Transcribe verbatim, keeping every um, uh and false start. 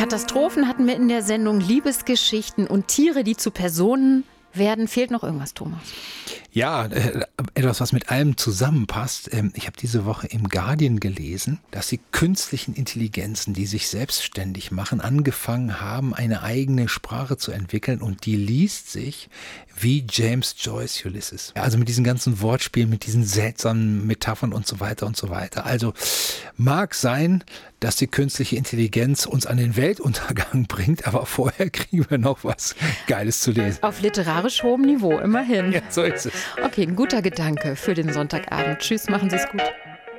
Katastrophen hatten wir in der Sendung, Liebesgeschichten und Tiere, die zu Personen werden. Fehlt noch irgendwas, Thomas? Ja, äh, etwas, was mit allem zusammenpasst. Ähm, ich habe diese Woche im Guardian gelesen, dass die künstlichen Intelligenzen, die sich selbstständig machen, angefangen haben, eine eigene Sprache zu entwickeln und die liest sich wie James Joyce Ulysses. Also mit diesen ganzen Wortspielen, mit diesen seltsamen Metaphern und so weiter und so weiter. Also mag sein, dass die künstliche Intelligenz uns an den Weltuntergang bringt, aber vorher kriegen wir noch was Geiles zu lesen. Auf literarisch hohem Niveau, immerhin. Ja, so ist es. Okay, ein guter Gedanke für den Sonntagabend. Tschüss, machen Sie es gut.